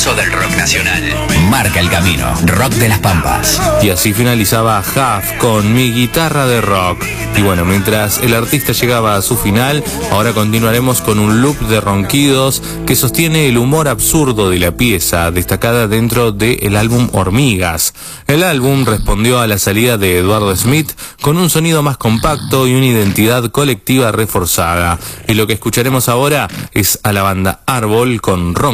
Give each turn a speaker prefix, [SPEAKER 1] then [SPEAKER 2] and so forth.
[SPEAKER 1] impulso del rock nacional. Marca el camino, Rock de las Pampas.
[SPEAKER 2] Y así finalizaba Huff con Mi Guitarra de Rock. Y bueno, mientras el artista llegaba a su final, ahora continuaremos con un loop de ronquidos que sostiene el humor absurdo de la pieza, destacada dentro del álbum Hormigas. El álbum respondió a la salida de Eduardo Smith con un sonido más compacto y una identidad colectiva reforzada. Y lo que escucharemos ahora es a la banda Árbol con Ron.